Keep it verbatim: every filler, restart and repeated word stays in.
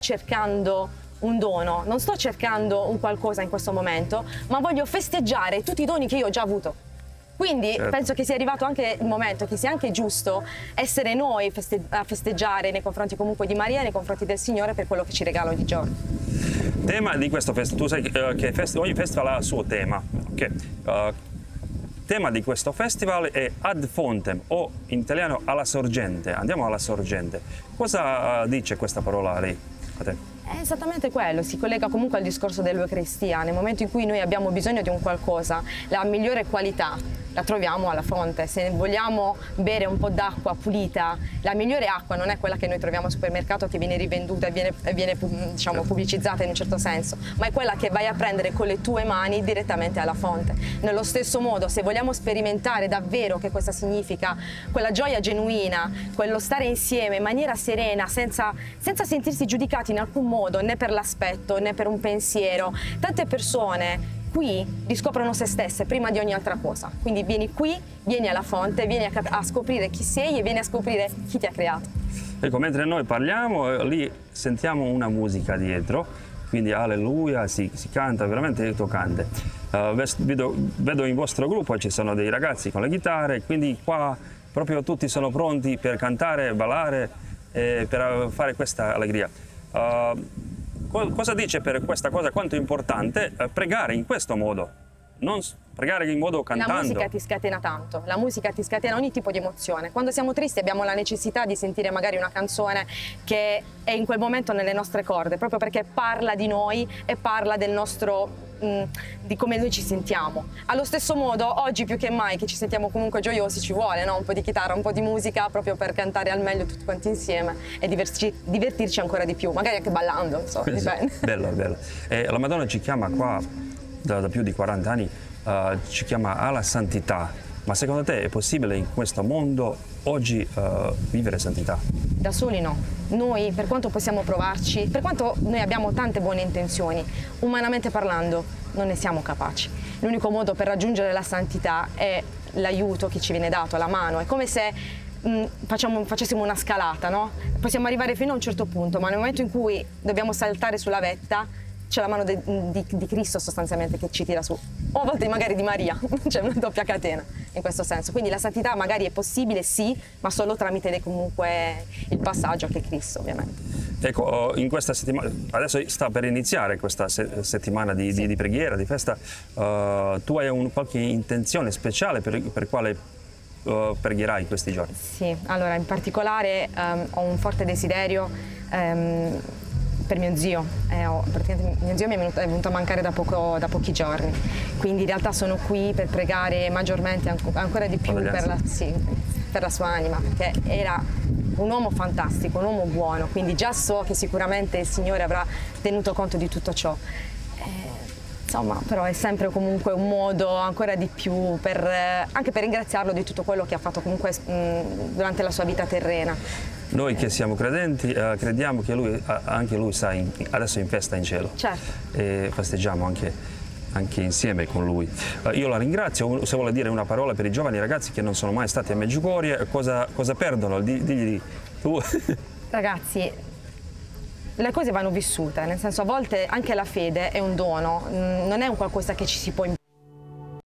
cercando un dono, non sto cercando un qualcosa in questo momento, ma voglio festeggiare tutti i doni che io ho già avuto. Quindi certo. penso che sia arrivato anche il momento, che sia anche giusto essere noi feste a festeggiare nei confronti comunque di Maria, nei confronti del Signore per quello che ci regala ogni giorno. Tema di questo festival, tu sai uh, che fest ogni festival ha il suo tema. Okay. Uh, tema di questo festival è Ad Fontem, o in italiano alla sorgente. Andiamo alla sorgente. Cosa uh, dice questa parola lì a te? È esattamente quello, si collega comunque al discorso dell'Eucaristia. Nel momento in cui noi abbiamo bisogno di un qualcosa, la migliore qualità la troviamo alla fonte. Se vogliamo bere un po' d'acqua pulita, la migliore acqua non è quella che noi troviamo al supermercato, che viene rivenduta e viene, viene diciamo, pubblicizzata in un certo senso, ma è quella che vai a prendere con le tue mani direttamente alla fonte. Nello stesso modo, se vogliamo sperimentare davvero che cosa significa, quella gioia genuina, quello stare insieme in maniera serena, senza, senza sentirsi giudicati in alcun modo, né per l'aspetto né per un pensiero, tante persone qui riscoprono se stesse prima di ogni altra cosa. Quindi vieni qui, vieni alla fonte, vieni a, a scoprire chi sei e vieni a scoprire chi ti ha creato. Ecco, mentre noi parliamo, lì sentiamo una musica dietro, quindi alleluia, si, si canta veramente toccante. Uh, vedo, vedo in vostro gruppo ci sono dei ragazzi con le chitarre, quindi qua proprio tutti sono pronti per cantare, ballare e per fare questa allegria. Uh, Cosa dice per questa cosa quanto è importante eh, pregare in questo modo, non pregare in modo cantando? La musica ti scatena tanto, la musica ti scatena ogni tipo di emozione. Quando siamo tristi abbiamo la necessità di sentire magari una canzone che è in quel momento nelle nostre corde, proprio perché parla di noi e parla del nostro, mh, di come noi ci sentiamo. Allo stesso modo, oggi più che mai che ci sentiamo comunque gioiosi, ci vuole, no? Un po' di chitarra, un po' di musica, proprio per cantare al meglio tutti quanti insieme e divertirci, divertirci ancora di più, magari anche ballando, non so, dipende. Bello, bello. E la Madonna ci chiama qua da, da più di quaranta anni, uh, ci chiama alla santità. Ma secondo te è possibile in questo mondo oggi uh, vivere santità? Da soli no. Noi, per quanto possiamo provarci, per quanto noi abbiamo tante buone intenzioni, umanamente parlando non ne siamo capaci. L'unico modo per raggiungere la santità è l'aiuto che ci viene dato, la mano. È come se mh, facciamo, facessimo una scalata, no? Possiamo arrivare fino a un certo punto, ma nel momento in cui dobbiamo saltare sulla vetta, c'è la mano de, di, di Cristo sostanzialmente che ci tira su, o a volte magari di Maria, c'è una doppia catena in questo senso. Quindi la santità magari è possibile, sì, ma solo tramite comunque il passaggio che è Cristo, ovviamente. Ecco, in questa settimana, adesso sta per iniziare questa se, settimana di, sì. di, di preghiera, di festa, uh, tu hai un, qualche intenzione speciale per, per quale uh, pregherai questi giorni? Sì, allora in particolare um, ho un forte desiderio um, per mio zio. Eh, ho, praticamente mio zio mi è venuto, è venuto a mancare da, poco, da pochi giorni, quindi in realtà sono qui per pregare maggiormente, ancora di più per la, sì, per la sua anima, perché era un uomo fantastico, un uomo buono, quindi già so che sicuramente il Signore avrà tenuto conto di tutto ciò. Eh, insomma, però è sempre comunque un modo ancora di più per, eh, anche per ringraziarlo di tutto quello che ha fatto comunque mh, durante la sua vita terrena. Noi che siamo credenti eh, crediamo che lui, anche lui sta in, adesso in festa in cielo. Certo. E festeggiamo anche, anche insieme con lui. Uh, io la ringrazio. Se vuole dire una parola per i giovani ragazzi che non sono mai stati a Medjugorje, cosa, cosa perdono? Di, digli tu. Ragazzi, le cose vanno vissute, nel senso a volte anche la fede è un dono, non è un qualcosa che ci si può imparare.